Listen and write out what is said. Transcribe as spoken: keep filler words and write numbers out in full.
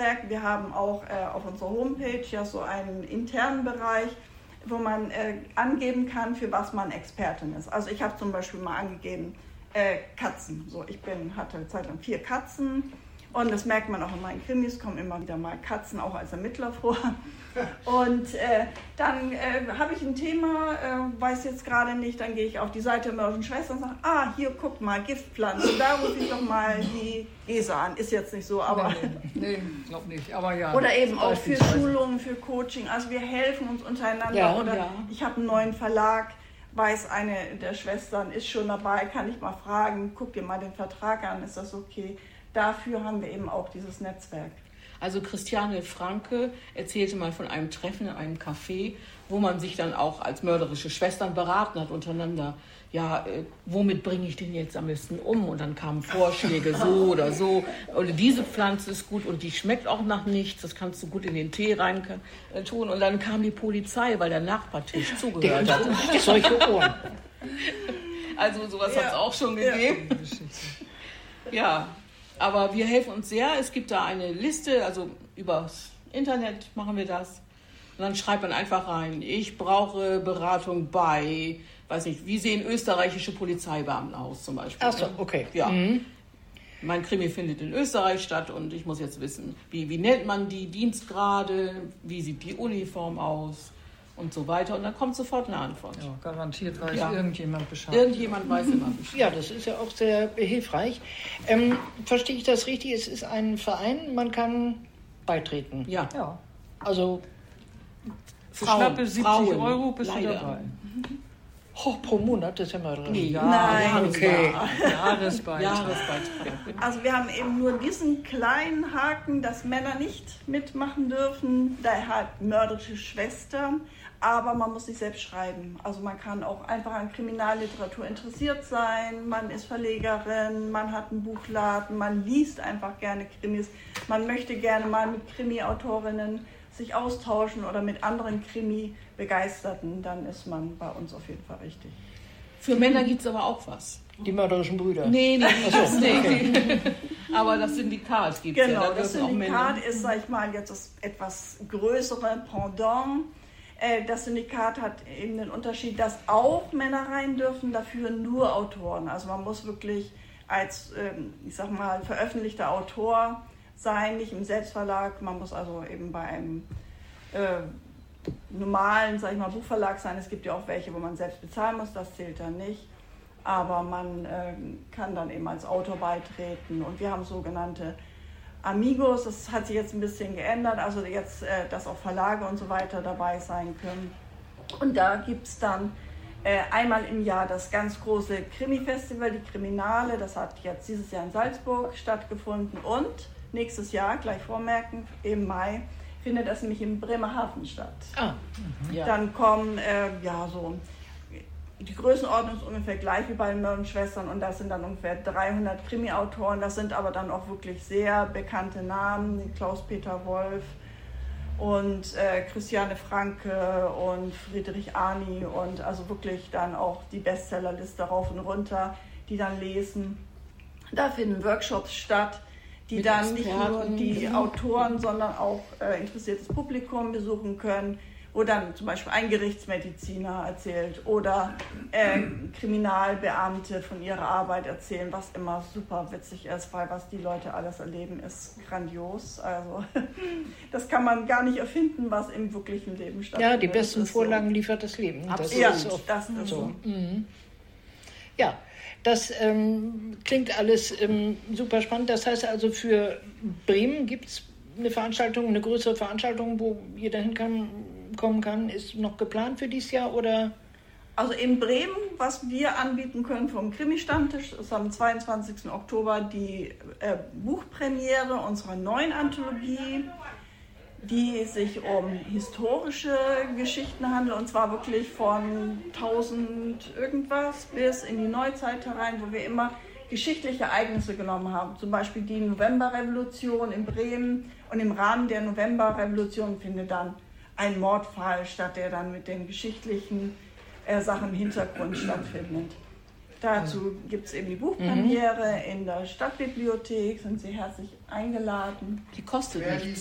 Netzwerk. Wir haben auch äh, auf unserer Homepage ja so einen internen Bereich, wo man äh, angeben kann, für was man Expertin ist. Also ich habe zum Beispiel mal angegeben, äh, Katzen. So, ich bin, hatte eine Zeit lang vier Katzen und das merkt man auch in meinen Krimis, kommen immer wieder mal Katzen auch als Ermittler vor. Und äh, dann äh, habe ich ein Thema, äh, weiß jetzt gerade nicht, dann gehe ich auf die Seite der mörderischen Schwestern und sage, ah, hier, guck mal, Giftpflanzen, da rufe ich doch mal die Gesa an. Ist jetzt nicht so, aber... Nee, nee, glaub nicht, aber ja. Oder eben auch für Schulungen, für Coaching, also wir helfen uns untereinander. Ja, oder ja. Ich habe einen neuen Verlag, weiß, eine der Schwestern ist schon dabei, kann ich mal fragen, guck dir mal den Vertrag an, ist das okay? Dafür haben wir eben auch dieses Netzwerk. Also Christiane Franke erzählte mal von einem Treffen in einem Café, wo man sich dann auch als mörderische Schwestern beraten hat untereinander. Ja, äh, womit bringe ich den jetzt am besten um? Und dann kamen Vorschläge, so oder so. Oder diese Pflanze ist gut und die schmeckt auch nach nichts. Das kannst du gut in den Tee rein äh, tun. Und dann kam die Polizei, weil der Nachbartisch zugehört hat. Solche Ohren. Also sowas Ja. hat es auch schon gegeben. Ja. ja. Aber wir helfen uns sehr. Es gibt da eine Liste, also übers Internet machen wir das. Und dann schreibt man einfach rein, ich brauche Beratung bei, weiß nicht, wie sehen österreichische Polizeibeamten aus zum Beispiel. Ach so, okay. Ja. Mhm. Mein Krimi findet in Österreich statt und ich muss jetzt wissen, wie, wie nennt man die Dienstgrade, wie sieht die Uniform aus und so weiter. Und dann kommt sofort eine Antwort. Ja, garantiert weiß Ja. irgendjemand Bescheid. Irgendjemand weiß immer Bescheid. Ja, das ist ja auch sehr hilfreich. Ähm, verstehe ich das richtig? Es ist ein Verein, man kann beitreten. Ja. Ja. Also Für Frauen, schnappe siebzig Frauen, Euro bist leider. du dabei. oh, pro Monat, das ist ja mal drin. Nee, Ja, Nein. Okay. Jahresbeitrag. Jahresbeitrag. Also wir haben eben nur diesen kleinen Haken, dass Männer nicht mitmachen dürfen. Daher hat mörderische Schwestern, aber man muss sich selbst schreiben. Also man kann auch einfach an Kriminalliteratur interessiert sein, man ist Verlegerin, man hat einen Buchladen, man liest einfach gerne Krimis, man möchte gerne mal mit Krimi-Autorinnen sich austauschen oder mit anderen Krimi-Begeisterten, dann ist man bei uns auf jeden Fall richtig. Für Männer gibt es aber auch was. Die mörderischen Brüder. Nee, nee, das nicht. Aber das Syndikat gibt es Genau, ja. Da das dürfen auch Syndikat Männer. ist, sag ich mal, jetzt das etwas größere Pendant. Äh, Das Syndikat hat eben den Unterschied, dass auch Männer rein dürfen, dafür nur Autoren. Also man muss wirklich als, ähm, ich sag mal, veröffentlichter Autor sein, nicht im Selbstverlag. Man muss also eben bei einem äh, normalen, sag ich mal, Buchverlag sein. Es gibt ja auch welche, wo man selbst bezahlen muss, das zählt dann nicht. Aber man äh, kann dann eben als Autor beitreten. Und wir haben sogenannte Amigos, das hat sich jetzt ein bisschen geändert, also jetzt, äh, dass auch Verlage und so weiter dabei sein können. Und da gibt es dann äh, einmal im Jahr das ganz große Krimi-Festival, die Kriminale, das hat jetzt dieses Jahr in Salzburg stattgefunden und nächstes Jahr, gleich vormerken, im Mai, findet das nämlich in Bremerhaven statt. Ah, ja. Dann kommen, äh, ja, so, die Größenordnung ist ungefähr gleich wie bei den mörderischen Schwestern und das sind dann ungefähr dreihundert Krimi-Autoren. Das sind aber dann auch wirklich sehr bekannte Namen, Klaus-Peter Wolf und äh, Christiane Franke und Friedrich Arni und also wirklich dann auch die Bestsellerliste rauf und runter, die dann lesen. Da finden Workshops statt, die Mit dann nicht nur Experten. die Autoren, sondern auch äh, interessiertes Publikum besuchen können, wo dann zum Beispiel ein Gerichtsmediziner erzählt oder äh, Kriminalbeamte von ihrer Arbeit erzählen, was immer super witzig ist, weil was die Leute alles erleben, ist grandios. Also das kann man gar nicht erfinden, was im wirklichen Leben stattfindet. Ja, die besten Das ist Vorlagen so. liefert das Leben. Das Absolut. Ja, ist oft das ist so. Mhm. Ja, das ähm, klingt alles ähm, super spannend. Das heißt also, für Bremen gibt es eine Veranstaltung, eine größere Veranstaltung, wo jeder hin kann, kommen kann, ist noch geplant für dieses Jahr oder? Also in Bremen, was wir anbieten können vom Krimi-Stammtisch, ist am zweiundzwanzigsten Oktober die äh, Buchpremiere unserer neuen Anthologie, die sich um historische Geschichten handelt, und zwar wirklich von tausend irgendwas bis in die Neuzeit herein, wo wir immer geschichtliche Ereignisse genommen haben. Zum Beispiel die Novemberrevolution in Bremen, und im Rahmen der Novemberrevolution findet dann ein Mordfall statt, der dann mit den geschichtlichen äh, Sachen im Hintergrund stattfindet. Dazu gibt es eben die Buchpremiere in der Stadtbibliothek, sind Sie herzlich eingeladen. Die kostet nichts.